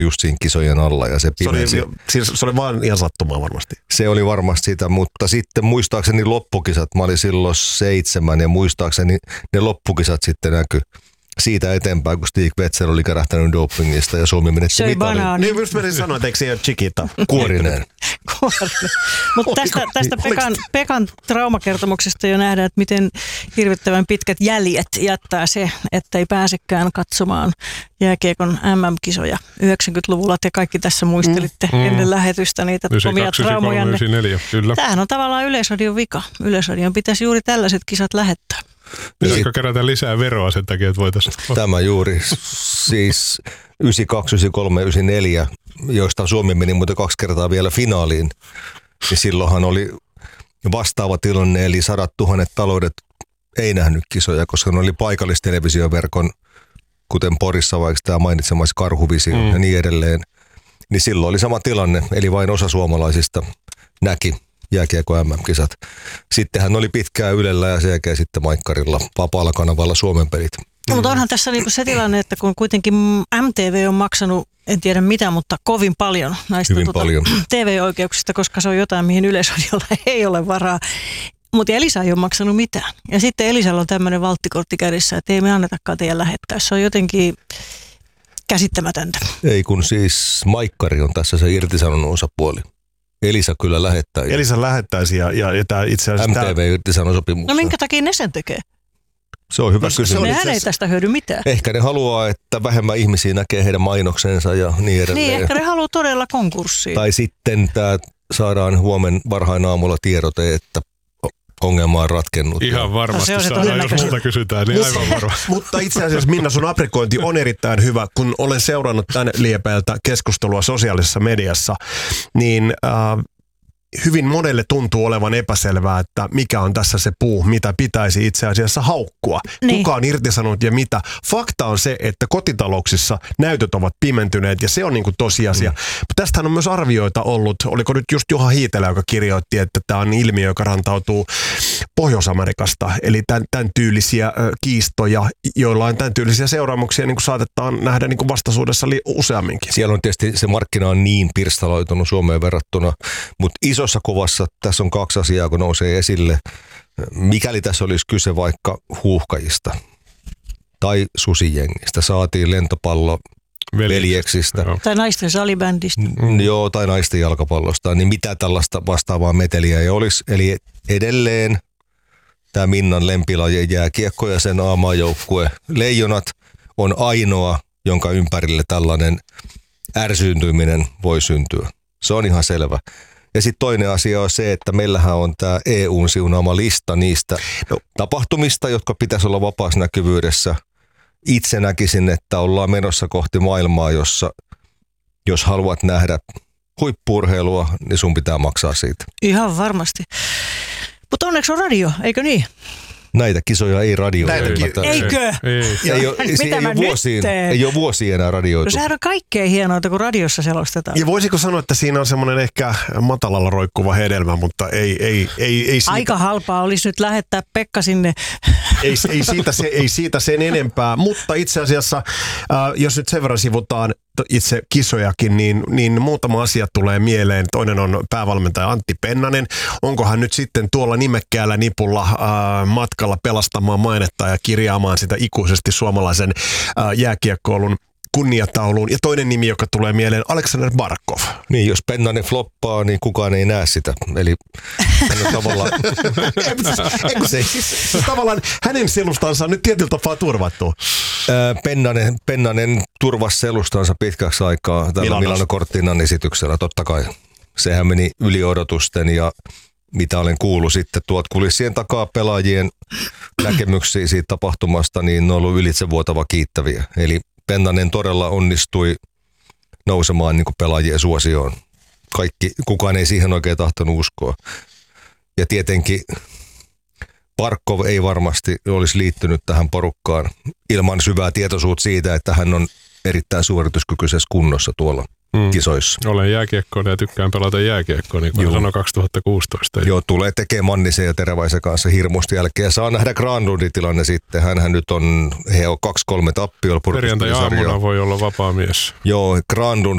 just siinä kisojen alla ja se pimensi. Se oli vaan ihan sattumaa varmasti. Se oli varmasti sitä, mutta sitten muistaakseni loppukisat, mä olin silloin 7 ja muistaakseni ne loppukisat sitten näkyi siitä eteenpäin, kun Stig Wetzel oli kärähtänyt dopingista ja Suomi menetti mitalin. Niin just menisin sanoa, että eikö se ole Chiquita? Kuorinen. Mutta tästä Pekan traumakertomuksesta jo nähdään, että miten hirvittävän pitkät jäljet jättää se, että ei pääsekään katsomaan jääkiekon MM-kisoja 90-luvulla. Te kaikki tässä muistelitte ennen lähetystä niitä omia traumojanne. Tämähän on tavallaan Yleisradion vika. Yleisradion pitäisi juuri tällaiset kisat lähettää. Pitäisikö kerätä lisää veroa sen takia, että voitaisiin? Tämä juuri. Siis 92, 93, 94, joista Suomi meni muuten 2 kertaa vielä finaaliin. Ja silloinhan oli vastaava tilanne, eli 100 000 taloudet ei nähnyt kisoja, koska ne oli paikallistelevisioverkon, kuten Porissa vaikka tämä mainitsemais Karhuvisio ja niin edelleen. Niin silloin oli sama tilanne, eli vain osa suomalaisista näki jääkiekko MM-kisat. Sittenhän oli pitkään Ylellä ja sen jälkeen sitten Maikkarilla vapaalla kanavalla Suomen pelit. No, mutta onhan tässä niinku se tilanne, että kun kuitenkin MTV on maksanut, en tiedä mitä, mutta kovin paljon näistä paljon. TV-oikeuksista, koska se on jotain, mihin Yleisradiolla ei ole varaa. Mutta Elisa ei ole maksanut mitään. Ja sitten Elisalla on tämmöinen valttikortti kädessä, että ei me annetakaan teidän lähettää. Se on jotenkin käsittämätöntä. Ei kun siis Maikkari on tässä se irtisanonut osapuoli. Elisa kyllä lähettää. Elisa lähettäisi ja tämä itse asiassa... MTV irtisanoi sopimuksen. No minkä takia ne sen tekee? Se on hyvä kysymys. Nehän ei tästä hyödy mitään. Ehkä ne haluaa, että vähemmän ihmisiä näkee heidän mainoksensa ja niin edelleen. Niin, ehkä ne haluaa todella konkurssiin. Tai sitten saadaan huomen varhain aamulla tiedote, että ongelma on ratkennut. Ihan varmasti saadaan, jos multa kysytään, niin aivan varma. Mutta itse asiassa Minna, sun aprikointi on erittäin hyvä. Kun olen seurannut tämän liepeältä keskustelua sosiaalisessa mediassa, niin hyvin monelle tuntuu olevan epäselvää, että mikä on tässä se puu, mitä pitäisi itse asiassa haukkua. Niin. Kuka on irtisanonut ja mitä. Fakta on se, että kotitalouksissa näytöt ovat pimentyneet ja se on niin kuin tosiasia. Mutta tästähän on myös arvioita ollut. Oliko nyt just Juha Hiitelä, joka kirjoitti, että tämä on ilmiö, joka rantautuu Pohjois-Amerikasta. Eli tämän tyylisiä kiistoja, joilla on tämän tyylisiä seuraamuksia, niin kuin saatetaan nähdä niin kuin vastaisuudessa useamminkin. Siellä on tietysti se markkina on niin pirstaloitunut Suomeen verrattuna, mutta isossa kuvassa tässä on 2 asiaa, kun nousee esille. Mikäli tässä olisi kyse vaikka huuhkajista tai susijengistä, saatiin lentopallo veljeksistä. Tai naisten salibändistä. Joo, tai naisten jalkapallosta, niin mitä tällaista vastaavaa meteliä ei olisi. Eli edelleen tämä Minnan lempilaji jääkiekko ja sen A-maajoukkue Leijonat on ainoa, jonka ympärille tällainen ärsyyntyminen voi syntyä. Se on ihan selvä. Ja sitten toinen asia on se, että meillähän on tämä EU:n siunaama lista niistä tapahtumista, jotka pitäisi olla vapaassa näkyvyydessä. Itse näkisin, että ollaan menossa kohti maailmaa, jossa jos haluat nähdä huippu-urheilua, niin sun pitää maksaa siitä. Ihan varmasti. Mutta onneksi on radio, eikö niin? Näitä kisoja ei radioida. Eikö? Ei ole vuosia enää radioitu. No sehän on kaikkein hienointa, kun radiossa selostetaan. Ja voisiko sanoa, että siinä on semmoinen ehkä matalalla roikkuva hedelmä, mutta ei siitä. Aika halpaa olisi nyt lähettää Pekka sinne. Ei siitä sen enempää, mutta itse asiassa, jos nyt sen verran sivutaan itse kisojakin, niin muutama asia tulee mieleen. Toinen on päävalmentaja Antti Pennanen. Onko hän nyt sitten tuolla nimekkäällä nipulla matkalla pelastamaan mainetta ja kirjaamaan sitä ikuisesti suomalaisen jääkiekkoilun kunniatauluun. Ja toinen nimi, joka tulee mieleen, Aleksander Barkov. Niin, jos Pennanen floppaa, niin kukaan ei näe sitä. Eli tavallaan... tavallaan hänen selustansa on nyt tietyllä tapaa turvattu. Pennanen turvasi selustansa pitkäksi aikaa tällä Milano Cortinan esityksellä, totta kai. Sehän meni yli odotusten ja mitä olen kuullut sitten tuot kulissien takaa pelaajien näkemyksiä siitä tapahtumasta, niin ne on ollut ylitsevuotava kiittäviä. Eli Pennanen todella onnistui nousemaan niin kuin pelaajien suosioon. Kukaan ei siihen oikein tahtonut uskoa. Ja tietenkin Barkov ei varmasti olisi liittynyt tähän porukkaan ilman syvää tietoisuutta siitä, että hän on erittäin suorituskykyisessä kunnossa tuolla kisoissa. Olen jääkiekkoinen ja tykkään pelata jääkiekkoa, niin kuin sanoi 2016. Joo, tulee tekemään Mannisen ja Teräväisen kanssa hirmusti jälkeen. Saa nähdä Granlundin tilanne sitten. Hänhän nyt on, he on 2-3 tappiolla. Perjantai-aamuna voi olla vapaa mies. Joo, Granlund